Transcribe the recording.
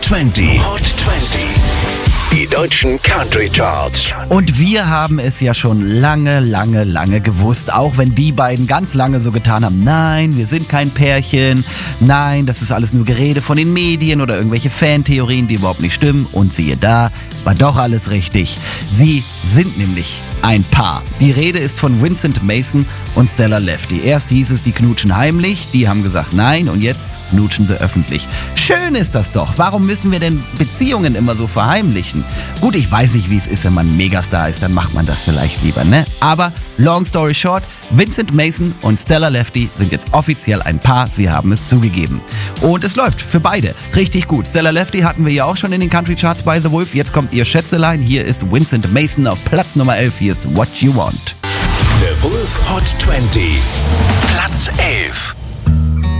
20. Die deutschen Country Charts. Und wir haben es ja schon lange gewusst, auch wenn die beiden ganz lange so getan haben, nein, wir sind kein Pärchen, nein, das ist alles nur Gerede von den Medien oder irgendwelche Fantheorien, die überhaupt nicht stimmen. Und siehe da, war doch alles richtig. Sie sind nämlich ein Paar. Die Rede ist von Vincent Mason und Stella Lefty. Erst hieß es, die knutschen heimlich, die haben gesagt nein und jetzt knutschen sie öffentlich. Schön ist das doch. Warum müssen wir denn Beziehungen immer so verheimlichen? Gut, ich weiß nicht, wie es ist, wenn man ein Megastar ist, dann macht man das vielleicht lieber, ne? Aber, long story short, Vincent Mason und Stella Lefty sind jetzt offiziell ein Paar, sie haben es zugegeben. Und es läuft für beide richtig gut. Stella Lefty hatten wir ja auch schon in den Country Charts bei The Wolf, jetzt kommt ihr Schätzelein, hier ist Vincent Mason auf Platz Nummer 11, hier ist What You Want. The Wolf Hot 20. Platz 11.